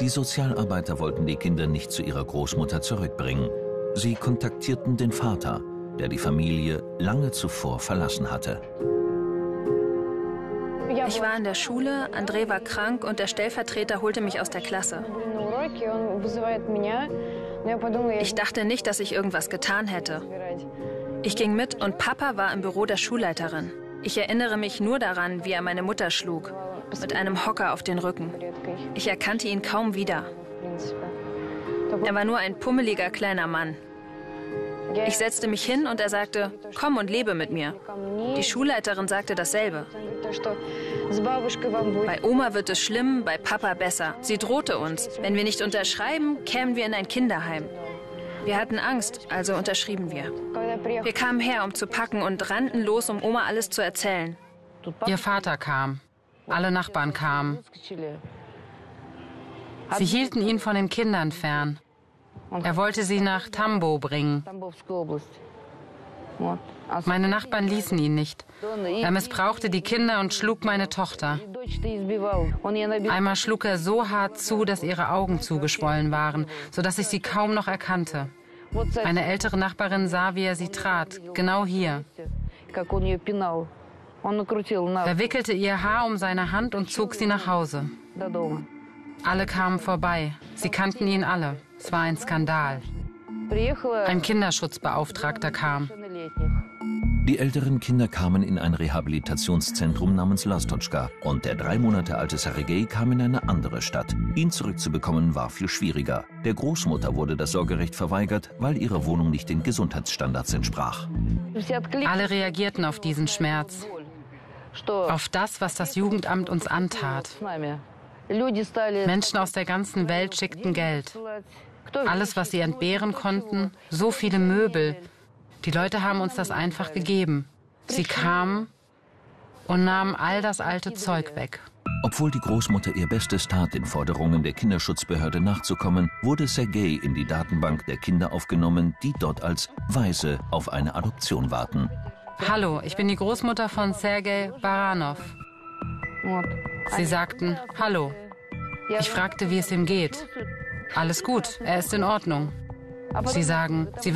Die Sozialarbeiter wollten die Kinder nicht zu ihrer Großmutter zurückbringen. Sie kontaktierten den Vater, der die Familie lange zuvor verlassen hatte. Ich war in der Schule, André war krank und der Stellvertreter holte mich aus der Klasse. Ich dachte nicht, dass ich irgendwas getan hätte. Ich ging mit und Papa war im Büro der Schulleiterin. Ich erinnere mich nur daran, wie er meine Mutter schlug, mit einem Hocker auf den Rücken. Ich erkannte ihn kaum wieder. Er war nur ein pummeliger kleiner Mann. Ich setzte mich hin und er sagte, komm und lebe mit mir. Die Schulleiterin sagte dasselbe. Bei Oma wird es schlimm, bei Papa besser. Sie drohte uns. Wenn wir nicht unterschreiben, kämen wir in ein Kinderheim. Wir hatten Angst, also unterschrieben wir. Wir kamen her, um zu packen und rannten los, um Oma alles zu erzählen. Ihr Vater kam. Alle Nachbarn kamen. Sie hielten ihn von den Kindern fern. Er wollte sie nach Tambo bringen. Meine Nachbarn ließen ihn nicht. Er missbrauchte die Kinder und schlug meine Tochter. Einmal schlug er so hart zu, dass ihre Augen zugeschwollen waren, sodass ich sie kaum noch erkannte. Eine ältere Nachbarin sah, wie er sie trat, genau hier. Er wickelte ihr Haar um seine Hand und zog sie nach Hause. Alle kamen vorbei. Sie kannten ihn alle. Es war ein Skandal. Ein Kinderschutzbeauftragter kam. Die älteren Kinder kamen in ein Rehabilitationszentrum namens Lastotschka und der 3 Monate alte Sergej kam in eine andere Stadt. Ihn zurückzubekommen war viel schwieriger. Der Großmutter wurde das Sorgerecht verweigert, weil ihre Wohnung nicht den Gesundheitsstandards entsprach. Alle reagierten auf diesen Schmerz, auf das, was das Jugendamt uns antat. Menschen aus der ganzen Welt schickten Geld. Alles, was sie entbehren konnten, so viele Möbel. Die Leute haben uns das einfach gegeben. Sie kamen und nahmen all das alte Zeug weg. Obwohl die Großmutter ihr Bestes tat, den Forderungen der Kinderschutzbehörde nachzukommen, wurde Sergej in die Datenbank der Kinder aufgenommen, die dort als Waise auf eine Adoption warten. Hallo, ich bin die Großmutter von Sergej Baranov. Sie sagten, hallo. Ich fragte, wie es ihm geht. Alles gut, er ist in Ordnung. Sie sagen, sie